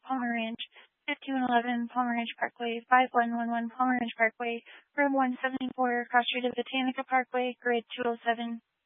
Palmer Ranch, 5111 Palmer Ranch Parkway, 5111 Palmer Ranch Parkway, room 174, cross street of Botanica Parkway, grid 207.